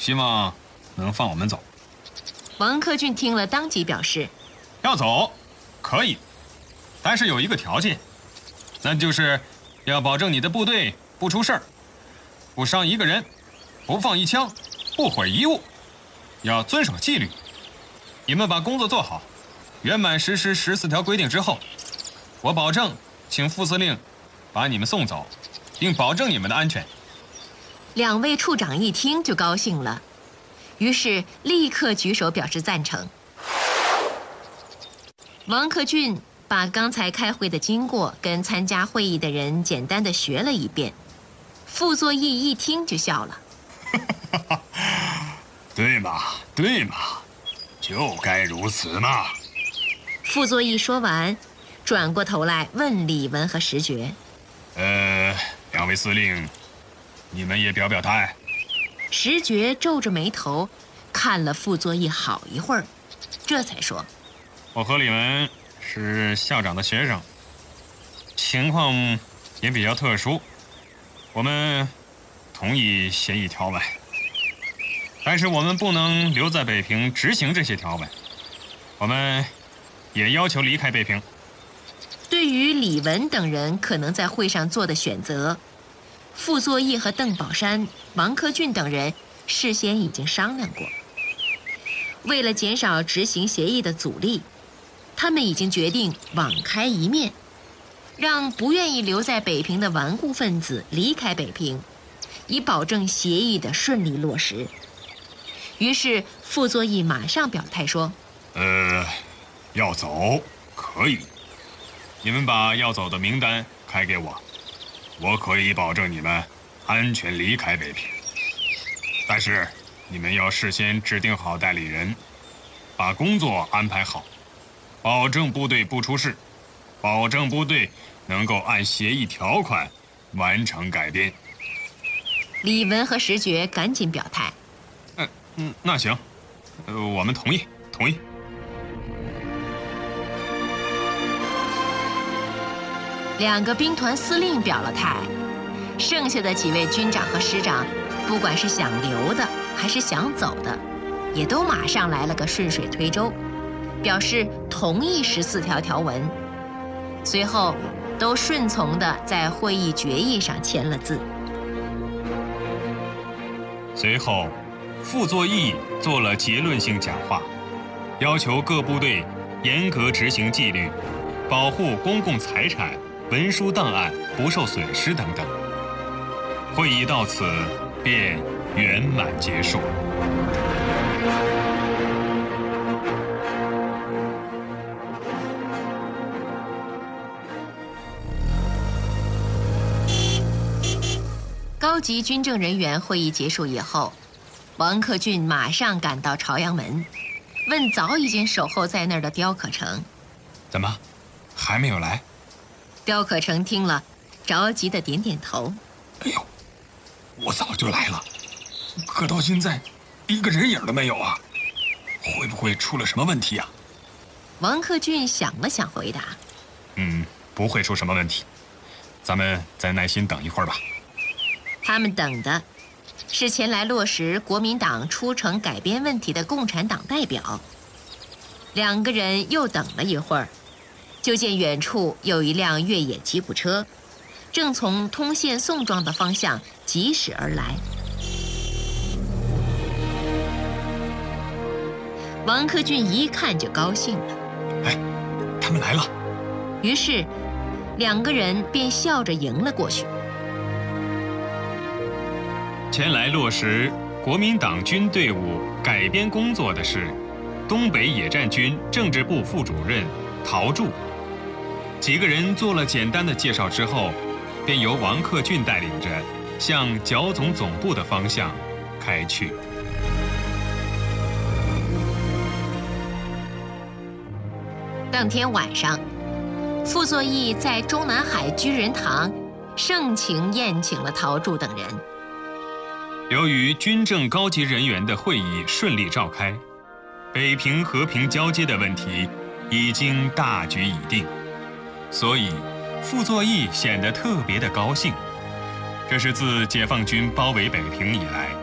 希望能放我们走。 王克俊听了，当即表示： 要走，可以，但是有一个条件，那就是要保证你的部队不出事儿，不伤一个人，不放一枪，不毁一物，要遵守纪律。你们把工作做好，圆满实施14条规定之后，我保证请副司令把你们送走，并保证你们的安全。 2位处长一听就高兴了，于是立刻举手表示赞成。王克俊把刚才开会的经过跟参加会议的人简单的学了一遍。傅作义一听就笑了。 对嘛，对嘛，就该如此嘛。 傅作义说完，转过头来问李文和石觉： 两位司令，你们也表表态。 石觉皱着眉头看了傅作义好一会儿，这才说： 我和李文是校长的学生，情况也比较特殊，我们同意协议条文，但是我们不能留在北平执行这些条文，我们也要求离开北平。 对于李文等人可能在会上做的选择，傅作义和邓宝山、王克俊等人事先已经商量过。为了减少执行协议的阻力，他们已经决定网开一面，让不愿意留在北平的顽固分子离开北平，以保证协议的顺利落实。于是傅作义马上表态说： 要走可以， 你们把要走的名单开给我， 我可以保证你们安全离开北平。但是你们要事先制定好代理人，把工作安排好，保证部队不出事，保证部队能够按协议条款完成改编。 李文和石觉赶紧表态： 那行，我们同意。 2个兵团司令表了态，剩下的几位军长和师长，不管是想留的还是想走的，也都马上来了个顺水推舟，表示同意14条条文，随后都顺从地在会议决议上签了字。 随后傅作义做了结论性讲话，要求各部队严格执行纪律，保护公共财产、文书档案不受损失等等。会议到此便圆满结束。 高级军政人员会议结束以后，王克俊马上赶到朝阳门，问早已经守候在那儿的刁可成： 怎么还没有来？ 刁可成听了，着急地点点头： 哎呦，我早就来了，可到现在一个人影都没有啊，会不会出了什么问题啊？ 王克俊想了想回答： 不会出什么问题，咱们再耐心等一会儿吧。 他们等的是前来落实国民党出城改编问题的共产党代表。2个人又等了一会儿，就见远处有一辆越野吉普车，正从通县宋庄的方向疾驶而来。王克俊一看就高兴了： 他们来了。 于是2个人便笑着迎了过去。 前来落实国民党军队伍改编工作的是东北野战军政治部副主任陶铸。几个人做了简单的介绍之后，便由王克俊带领着向剿总总部的方向开去。 当天晚上，傅作义在中南海居仁堂盛情宴请了陶铸等人。 由于军政高级人员的会议顺利召开，北平和平交接的问题已经大局已定，所以傅作义显得特别的高兴。这是自解放军包围北平以来